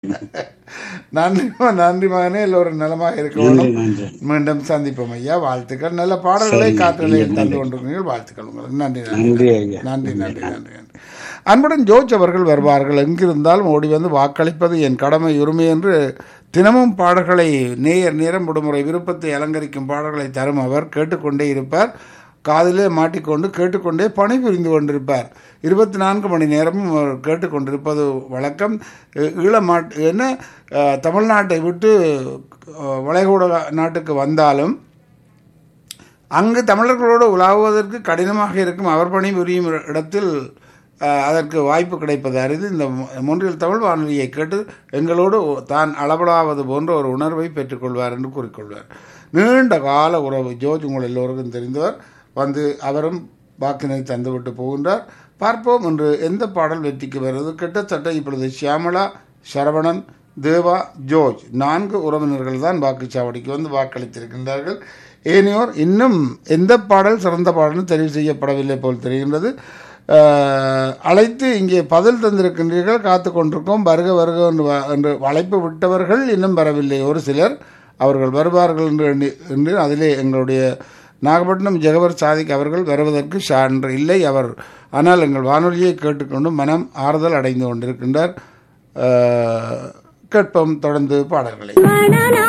நன்றி நன்றி மகனே, எல்லோரும் நலமாக இருக்க நன்றி வேண்டும். நன்றி. மீண்டும் சந்திப்போம் ஐயா. வாழ்த்துக்கள். நல்ல பாடல்களை சரிங்க. காற்றலையில் தந்து நன்றி. கொண்டிருக்கிறீர்கள். வாழ்த்துக்கள் உங்களுக்கு. நன்றி நன்றி நன்றி நன்றி ஐயா. நன்றி நன்றி நன்றி நன்றி. அன்புடன் ஜோர்ஜ் அவர்கள் வருவார்கள். எங்கிருந்தாலும் ஓடி வந்து வாக்களிப்பது என் கடமை உரிமை என்று தினமும் பாடல்களை நேரம் விடுமுறை விருப்பத்தை அலங்கரிக்கும் பாடல்களை தரும் அவர் கேட்டுக்கொண்டே இருப்பார். காதிலே மாட்டிக்கொண்டு கேட்டுக்கொண்டே பணிபுரிந்து கொண்டிருப்பார். 24 மணி நேரமும் அவர் கேட்டுக்கொண்டிருப்பது வழக்கம். என்ன தமிழ்நாட்டை விட்டு வளைகுடா நாட்டுக்கு வந்தாலும் அங்கு தமிழர்களோடு உலாவுவதற்கு கடினமாக இருக்கும் அவர் பணிபுரியும் இடத்தில் அதற்கு வாய்ப்பு கிடைப்பது அரிது. இந்த மொன்றியல் தமிழ் வானொலியை கேட்டு எங்களோடு தான் அளவலாவது போன்ற ஒரு உணர்வை பெற்றுக்கொள்வார் என்று கூறிக்கொள்வார். நீண்ட கால உறவு ஜோர்ஜ் உங்கள் எல்லோருக்கும் தெரிந்தவர். வந்து அவரும் வாக்கினை தந்துவிட்டு போகின்றார். பார்ப்போம் என்று எந்த பாடல் வெற்றிக்கு வருவது. கிட்டத்தட்ட இப்பொழுது ஷியாமளா, சரவணன், தேவா, ஜோர்ஜ் 4 உறவினர்கள் தான் வாக்குச்சாவடிக்கு வந்து வாக்களித்திருக்கின்றார்கள். ஏனையோர் இன்னும் எந்த பாடல் சிறந்த பாடலும் தெரிவு செய்யப்படவில்லை போல் தெரிகின்றது. அழைத்து இங்கே பதில் தந்திருக்கின்றீர்கள், காத்து கொண்டிருக்கோம். வருக வருக என்று அழைப்பு விட்டவர்கள் இன்னும் வரவில்லை. ஒரு சிலர் அவர்கள் வருவார்கள் என்று அதிலே எங்களுடைய நாகப்பட்டினம் ஜெகவர் சாதிக் அவர்கள் வருவதற்கு சான்று இல்லை அவர். ஆனால் எங்கள் வானொலியை கேட்டுக்கொண்டு மனம் ஆறுதல் அடைந்து கொண்டிருக்கின்றார். கேட்போம் தொடர்ந்து பாடல்களை.